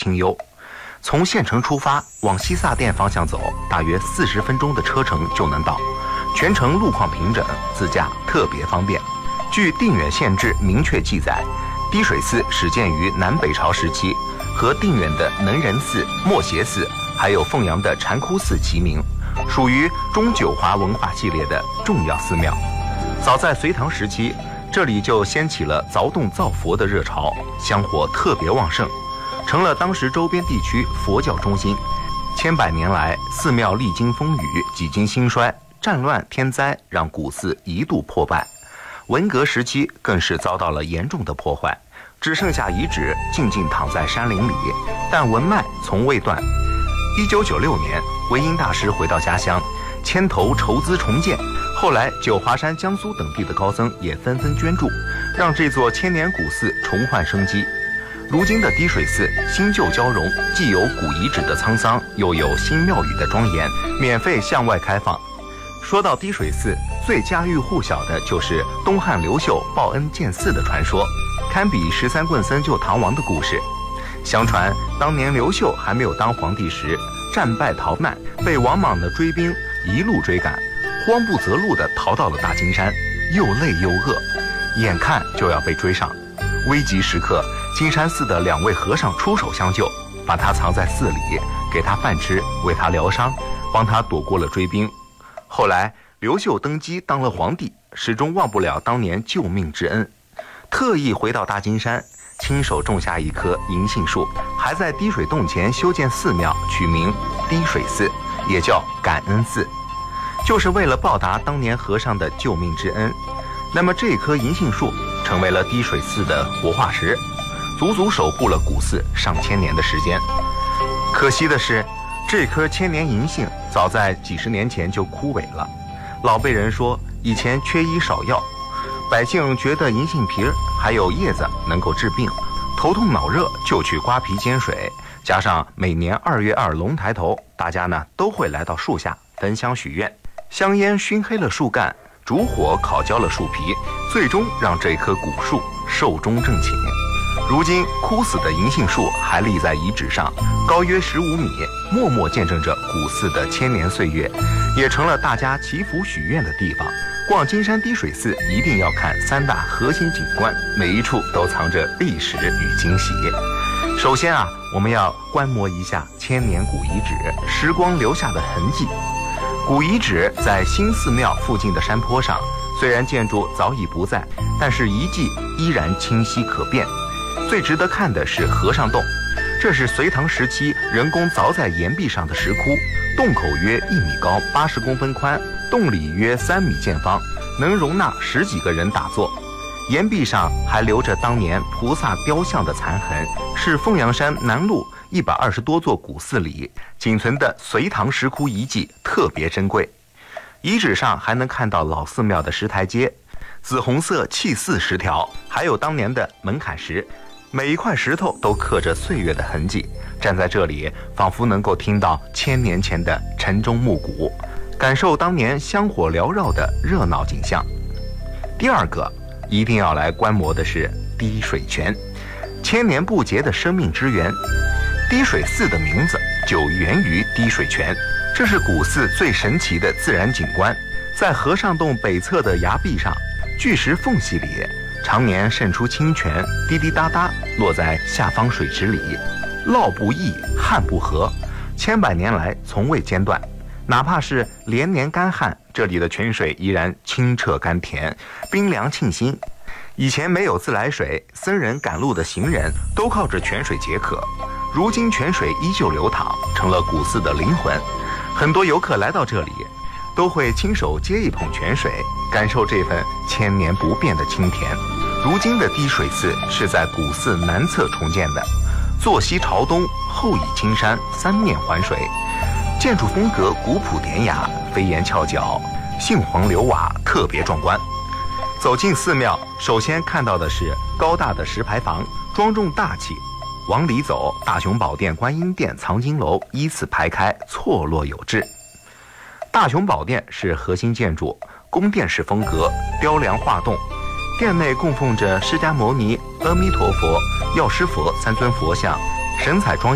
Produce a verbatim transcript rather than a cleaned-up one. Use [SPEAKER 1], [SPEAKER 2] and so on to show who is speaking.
[SPEAKER 1] 清幽。从县城出发往西萨店方向走，大约四十分钟的车程就能到。全程路况平整，自驾特别方便。据定远县志明确记载，滴水寺始建于南北朝时期，和定远的能仁寺、莫邪寺还有凤阳的禅窟寺齐名，属于中九华文化系列的重要寺庙。早在隋唐时期，这里就掀起了凿洞造佛的热潮，香火特别旺盛，成了当时周边地区佛教中心。千百年来，寺庙历经风雨，几经兴衰，战乱天灾让古寺一度破败。文革时期更是遭到了严重的破坏，只剩下遗址静静躺在山林里，但文脉从未断。一九九六年，维因大师回到家乡，牵头筹资重建。后来九华山、江苏等地的高僧也纷纷捐助，让这座千年古寺重焕生机。如今的滴水寺新旧交融，既有古遗址的沧桑，又有新庙宇的庄严，免费向外开放。说到滴水寺，最家喻户晓的就是东汉刘秀报恩建寺的传说，堪比十三棍僧救唐王的故事。相传当年刘秀还没有当皇帝时，战败逃难，被王莽的追兵一路追赶，慌不择路地逃到了大金山，又累又饿，眼看就要被追上。危急时刻，金山寺的两位和尚出手相救，把他藏在寺里，给他饭吃，为他疗伤，帮他躲过了追兵。后来刘秀登基当了皇帝，始终忘不了当年救命之恩，特意回到大金山，亲手种下一棵银杏树，还在滴水洞前修建寺庙，取名滴水寺，也叫感恩寺，就是为了报答当年和尚的救命之恩。那么这棵银杏树成为了滴水寺的活化石，足足守护了古寺上千年的时间。可惜的是，这棵千年银杏早在几十年前就枯萎了。老辈人说，以前缺医少药，百姓觉得银杏皮还有叶子能够治病，头痛脑热就去刮皮煎水。加上每年二月二龙抬头，大家呢都会来到树下焚香许愿，香烟熏黑了树干，烛火烤焦了树皮，最终让这棵古树寿终正寝。如今枯死的银杏树还立在遗址上，高约十五米，默默见证着古寺的千年岁月，也成了大家祈福许愿的地方。逛金山滴水寺一定要看三大核心景观，每一处都藏着历史与惊喜。首先啊，我们要观摩一下千年古遗址时光留下的痕迹。古遗址在新寺庙附近的山坡上，虽然建筑早已不在，但是遗迹依然清晰可辨。最值得看的是和尚洞，这是隋唐时期人工凿在岩壁上的石窟，洞口约一米高，八十公分宽，洞里约三米见方，能容纳十几个人打坐。岩壁上还留着当年菩萨雕像的残痕，是凤阳山南麓一百二十多座古寺里仅存的隋唐石窟遗迹，特别珍贵。遗址上还能看到老寺庙的石台阶，紫红色砌寺石条，还有当年的门槛石，每一块石头都刻着岁月的痕迹。站在这里，仿佛能够听到千年前的晨钟暮鼓，感受当年香火缭绕的热闹景象。第二个一定要来观摩的是滴水泉，千年不竭的生命之源。滴水寺的名字就源于滴水泉，这是古寺最神奇的自然景观。在和尚洞北侧的崖壁上，巨石缝隙里常年渗出清泉，滴滴答答落在下方水池里，涝不溢，旱不涸，千百年来从未间断。哪怕是连年干旱，这里的泉水依然清澈甘甜，冰凉沁心。以前没有自来水，僧人赶路的行人都靠着泉水解渴，如今泉水依旧流淌，成了古寺的灵魂。很多游客来到这里，都会亲手接一捧泉水，感受这份千年不变的清甜。如今的滴水寺是在古寺南侧重建的，坐西朝东，后倚青山，三面环水，建筑风格古朴典雅，飞檐翘角，杏黄柳瓦，特别壮观。走进寺庙，首先看到的是高大的石牌坊，庄重大气。往里走，大雄宝殿、观音殿、藏经楼依次排开，错落有致。大雄宝殿是核心建筑，宫殿式风格，雕梁画栋。殿内供奉着释迦牟尼、阿弥陀佛、药师佛三尊佛像，神采庄严。